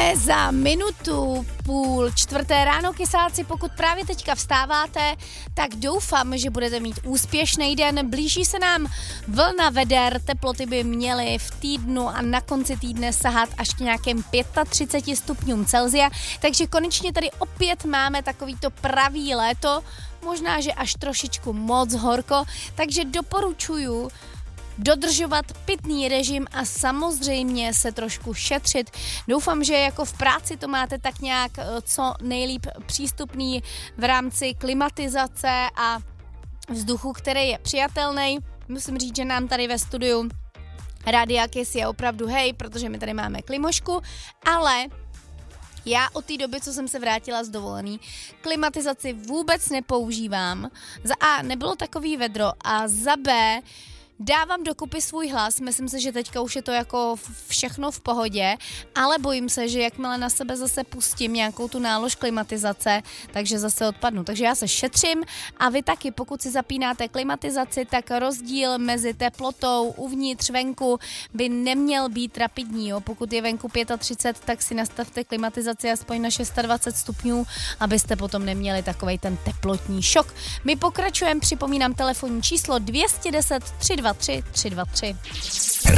Máme za minutu 3:30 ráno, kysáci, pokud právě teďka vstáváte, tak doufám, že budete mít úspěšný den. Blíží se nám vlna veder, teploty by měly v týdnu a na konci týdne sahat až k nějakým 35 stupňům Celsia, takže konečně tady opět máme takovýto pravý léto, možná, že až trošičku moc horko, takže doporučuju dodržovat pitný režim a samozřejmě se trošku šetřit. Doufám, že jako v práci to máte tak nějak co nejlíp přístupný v rámci klimatizace a vzduchu, který je přijatelný. Musím říct, že nám tady ve studiu Rádia Kiss je opravdu hej, protože my tady máme klimošku, ale já od té doby, co jsem se vrátila z dovolený, klimatizaci vůbec nepoužívám. Za A nebylo takový vedro a za B dávám dokupy svůj hlas, myslím si, že teďka už je to jako všechno v pohodě, ale bojím se, že jakmile na sebe zase pustím nějakou tu nálož klimatizace, takže zase odpadnu. Takže já se šetřím a vy taky, pokud si zapínáte klimatizaci, tak rozdíl mezi teplotou uvnitř venku by neměl být rapidní. Jo? Pokud je venku 35, tak si nastavte klimatizaci aspoň na 26 stupňů, abyste potom neměli takovej ten teplotní šok. My pokračujeme, připomínám telefonní číslo 210 323 323.